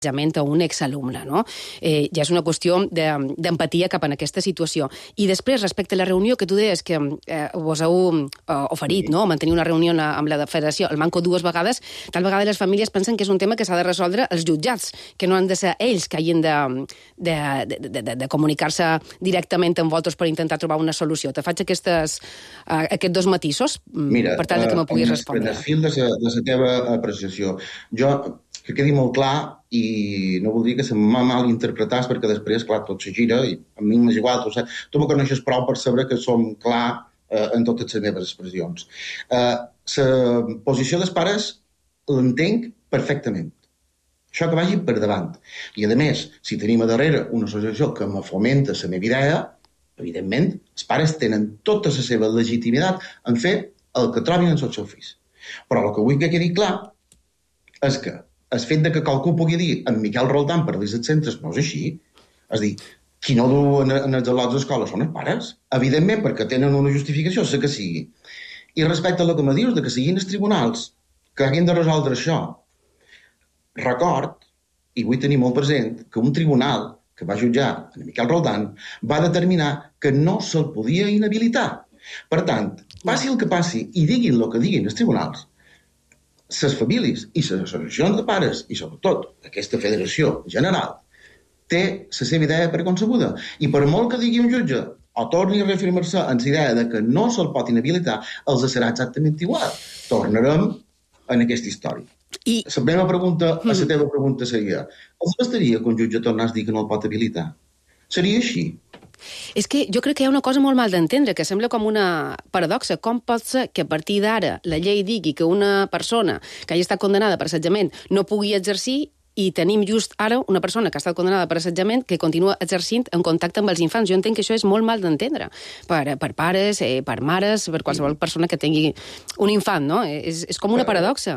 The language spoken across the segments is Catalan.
a un exalumne, no? Ja és una qüestió d'empatia cap en aquesta situació. I després, respecte a la reunió que tu deies que vos heu oferit, no?, mantenir una reunió amb la federació, el manco 2 vegades, tal vegada les famílies pensen que és un tema que s'ha de resoldre els jutjats, que no han de ser ells que hagin de comunicar-se directament amb vosaltres per intentar trobar una solució. Te faig aquests 2 matisos per tal que me puguis respondre. Mira, en el fil de la teva apreciació, jo que quedi molt clar i no voldria que se m'ha malinterpretàs perquè després, clar, tot se gira i a mi m'és igual, tu me coneixes prou per saber que som clar en totes les meves expressions. La posició dels pares l'entenc perfectament. Això que vagi per davant. I, a més, si tenim a darrere una associació que me fomenta la meva idea, evidentment, els pares tenen tota la seva legitimitat en fer el que trobin en els seus fills. Però el que vull que quedi clar és que el fet que qualcú pugui dir en Miquel Roldán per als centres no és així. És a dir, qui no du en els al·lots d'escola són els pares. Evidentment, perquè tenen una justificació, sé que sigui. I respecte a el que me dius, que siguin els tribunals que hagin de resoldre això, record, i vull tenir molt present, que un tribunal que va jutjar en Miquel Roldán va determinar que no se'l podia inhabilitar. Per tant, passi el que passi i diguin el que diguin els tribunals, les famílies i les associacions de pares, i sobretot aquesta federació general, té la seva idea preconcebuda. I per molt que digui un jutge o torni a reafirmar-se en la idea que no se'l pot inhabilitar, els serà exactament igual. Tornarem en aquesta història. La meva pregunta, a la teva pregunta seria, els bastaria que un jutge tornés a dir que no el pot habilitar? Seria així? És que jo crec que hi ha una cosa molt mal d'entendre, que sembla com una paradoxa. Com pot ser que a partir d'ara la llei digui que una persona que hagi estat condenada per assetjament no pugui exercir i tenim just ara una persona que ha estat condenada per assetjament que continua exercint en contacte amb els infants? Jo entenc que això és molt mal d'entendre per pares, per mares, per qualsevol persona que tingui un infant, no? És com una paradoxa.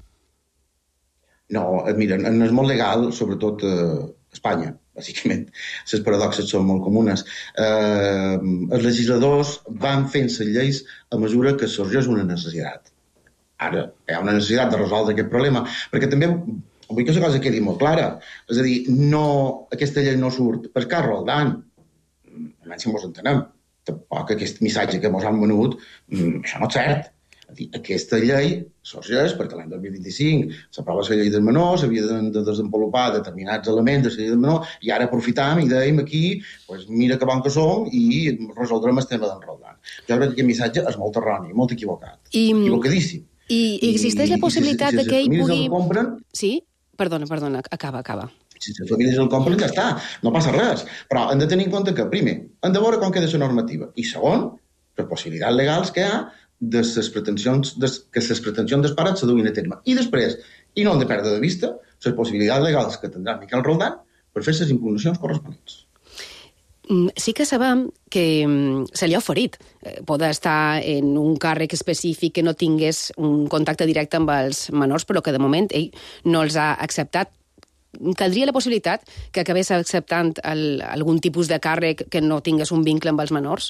No, mira, en el món legal, sobretot a Espanya, bàsicament, les paradoxes són molt comunes. Els legisladors van fent les lleis a mesura que sorgeix una necessitat. Ara, hi ha una necessitat de resoldre aquest problema, perquè també vull que la cosa quedi molt clara. És a dir, aquesta llei no surt per Miquel Roldán. Almenys si ens entenem. Tampoc aquest missatge que ens han venut, això no és cert. Aquesta llei sorgeix perquè l'any 2025 s'aprova la llei del menor, s'havia de desenvolupar determinats elements de la llei del menor, i ara aprofitam i dèiem aquí, mira que bon que som i resoldrem el tema d'en Roldán. Jo crec que aquest missatge és molt erroni, molt equivocat. Equivocadíssim. I existeix la possibilitat de que ell pugui... Sí? Perdona, acaba. Si les famílies el compren, ja està, no passa res. Però hem de tenir en compte que, primer, hem de veure com queda la normativa. I segon, les possibilitats legals que hi ha que les pretensions dels pares se duguin a terme. I després, i no hem de perdre de vista, les possibilitats legals que tindrà Miquel Roldán per fer les impugnacions corresponents. Sí que sabem que se li ha oferit poder estar en un càrrec específic que no tingués un contacte directe amb els menors, però que de moment ell no els ha acceptat. Caldria la possibilitat que acabés acceptant algun tipus de càrrec que no tingués un vincle amb els menors?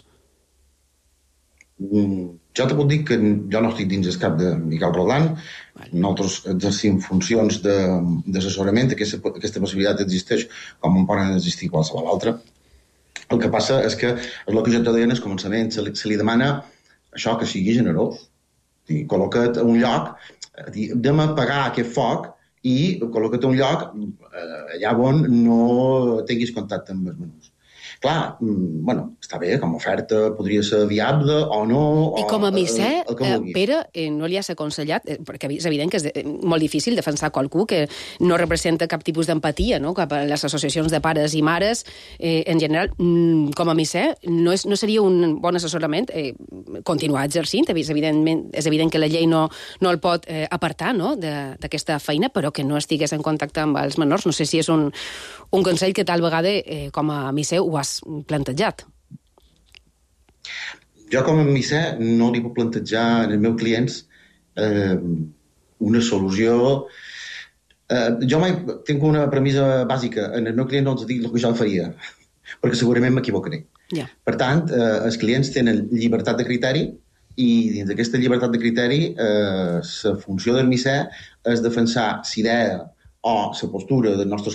Jo te puc dir que jo no estic dins el cap de Miquel Roldán. Nosaltres exercim funcions d'assessorament. Aquesta possibilitat existeix com en poden existir qualsevol altra. El que passa és que, és el que jo te deia al començament, se li demana això, que sigui generós. Col·loca't a un lloc, anem a apagar aquest foc i col·loca't a un lloc allà on no tinguis contacte amb els menors. Clar, està bé, com a oferta podria ser viable o no. I com a misser, Pere, no li has aconsellat, perquè és evident que és molt difícil defensar qualcú que no representa cap tipus d'empatia, no?, cap a les associacions de pares i mares. En general, com a misser, no seria un bon assessorament continuar exercint. És evident que la llei no el pot apartar, no?, d'aquesta feina, però que no estigués en contacte amb els menors. No sé si és un consell que tal vegada, com a misser, ho has plantejat. Jo com a misser no li puc plantejar als meus clients una solució. Jo mai tinc una premissa bàsica. En el meu client no els dic el que jo faria, perquè segurament m'equivocaré. Per tant, els clients tenen llibertat de criteri i dins d'aquesta llibertat de criteri la funció del misser és defensar l'idea o la postura dels nostres